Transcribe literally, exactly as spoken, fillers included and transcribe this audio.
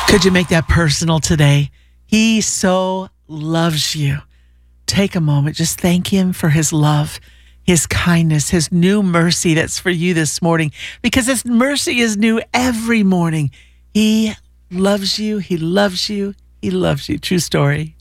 Could you make that personal today? He so loves you. Take a moment. Just thank him for his love, his kindness, his new mercy that's for you this morning, because his mercy is new every morning. He loves you. He loves you. He loves you. True story.